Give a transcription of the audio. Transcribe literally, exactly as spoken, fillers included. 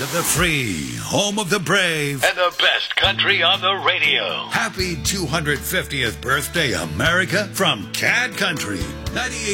of the free, home of the brave, and the best country on the radio. Happy two hundred fiftieth birthday, America, from Cad Country. ninety-eight